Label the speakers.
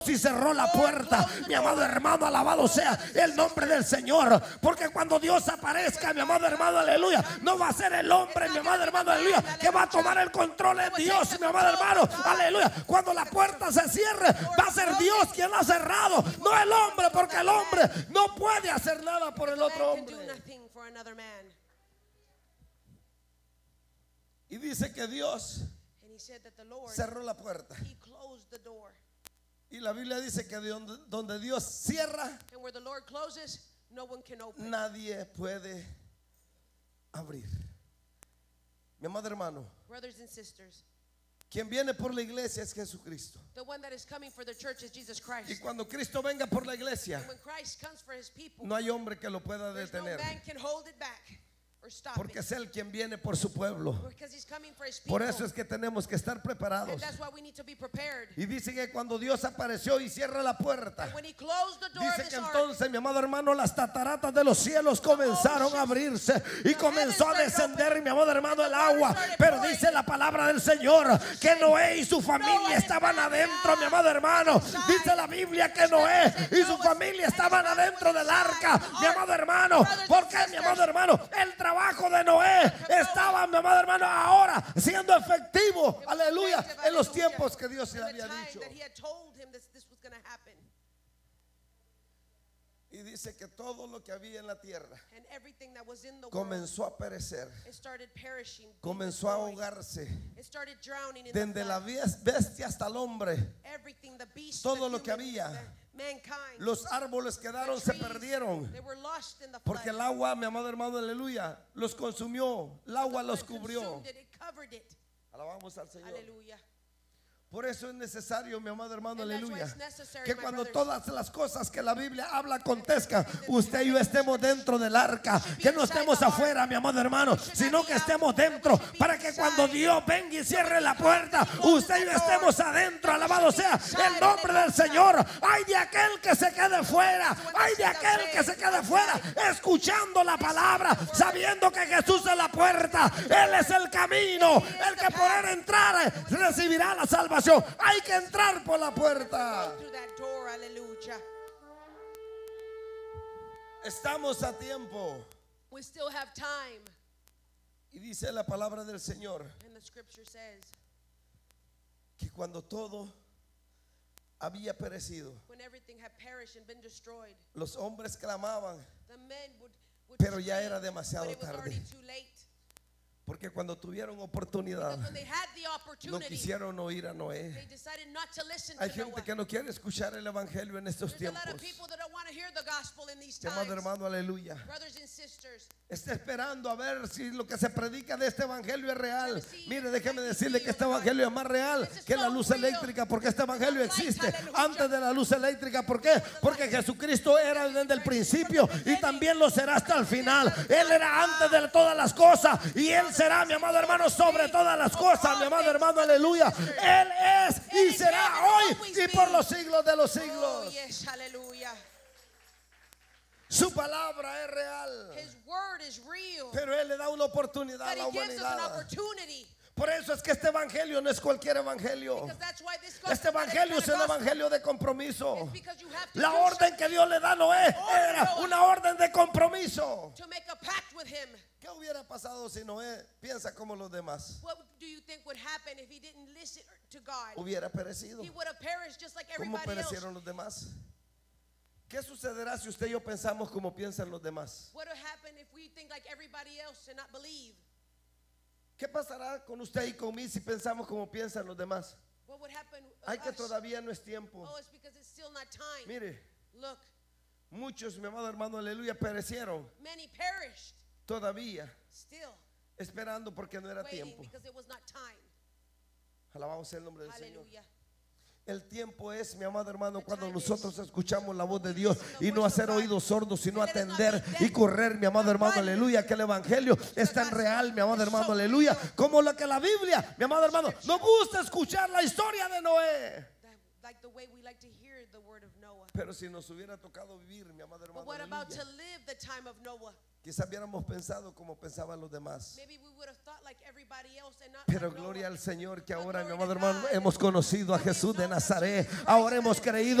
Speaker 1: y cerró la puerta. Mi amado hermano, alabado sea el nombre del Señor, porque cuando Dios aparezca, mi amado hermano, aleluya, no va a ser el hombre, mi amado hermano, aleluya, que va a tomar el control de Dios, mi amado hermano, aleluya. Cuando la puerta se cierre, va a ser Dios quien la ha cerrado, no el hombre, porque el hombre no puede hacer nada por el otro hombre. Y dice que Dios cerró la puerta. Y la Biblia dice que donde Dios cierra, nadie puede abrir. Mi amado hermano, quien viene por la iglesia es Jesucristo. Y cuando Cristo venga por la iglesia, no hay hombre que lo pueda detener, porque es Él quien viene por su pueblo. Por eso es que tenemos que estar preparados. Y dice que cuando Dios apareció y cierra la puerta, dice que entonces, mi amado hermano, las cataratas de los cielos comenzaron a abrirse y comenzó a descender, mi amado hermano, el agua. Pero dice la palabra del Señor que Noé y su familia estaban adentro, mi amado hermano. Dice la Biblia que Noé y su familia estaban adentro del arca, mi amado hermano. ¿Por qué, mi amado hermano? El trabajo de Noé estaba, mi amado hermano, ahora siendo efectivo, aleluya, en los tiempos que Dios le había dicho. Y dice que todo lo que había en la tierra comenzó a perecer, comenzó a ahogarse, desde la bestia hasta el hombre. Todo lo que había, los árboles quedaron, se perdieron, porque el agua, mi amado hermano, aleluya, los consumió, el agua los cubrió. Alabamos al Señor. Por eso es necesario, mi amado hermano, aleluya, que cuando todas las cosas que la Biblia habla acontezcan, usted y yo estemos dentro del arca, que no estemos afuera, mi amado hermano, sino que estemos dentro, para que cuando Dios venga y cierre la puerta, usted y yo estemos adentro. Alabado sea el nombre del Señor. Ay de aquel que se quede fuera, ay de aquel que se quede fuera, escuchando la palabra, sabiendo que Jesús es la puerta, Él es el camino, el que por Él entrar recibirá la salvación. Hay que entrar por la puerta. Estamos a tiempo. Y dice la palabra del Señor que cuando todo había perecido, los hombres clamaban, pero ya era demasiado tarde. Porque cuando tuvieron oportunidad, no quisieron oír a Noé. Hay gente que no quiere escuchar el evangelio en estos tiempos. Amado hermano, aleluya, está esperando a ver si lo que se predica de este evangelio es real. Mire, déjeme decirle que este evangelio es más real que la luz eléctrica, porque este evangelio existe antes de la luz eléctrica. ¿Por qué? Porque Jesucristo era desde el principio y también lo será hasta el final. Él era antes de todas las cosas y Él será, mi amado hermano, sobre todas las cosas, mi amado hermano, aleluya. Él es y será hoy y por los siglos de los siglos. Su palabra es real, pero Él le da una oportunidad a la humanidad. Por eso es que este evangelio no es cualquier evangelio. Este evangelio es un evangelio de compromiso. La orden que Dios le da a Noé era una orden de compromiso. ¿Qué hubiera pasado si Noé piensa como los demás? Hubiera perecido. ¿Cómo perecieron los demás? ¿Qué sucederá si usted y yo pensamos como piensan los demás? ¿Qué pasará con usted y con mí si pensamos como piensan los demás? Ay, que todavía no es tiempo. Mire, muchos, mi amado hermano, aleluya, perecieron todavía esperando porque no era tiempo. Alabamos el nombre del Señor. El tiempo es, mi amado hermano, cuando nosotros escuchamos la voz de Dios y no hacer oídos sordos, sino atender y correr, mi amado hermano, aleluya, que el evangelio es tan real, mi amado hermano, aleluya, como lo que la Biblia, mi amado hermano, nos gusta escuchar la historia de Noé. Pero si nos hubiera tocado vivir, mi amado hermano, aleluya, quizás hubiéramos pensado como pensaban los demás. Pero gloria al Señor que ahora, mi amado hermano, hemos conocido a Jesús de Nazaret. Ahora hemos creído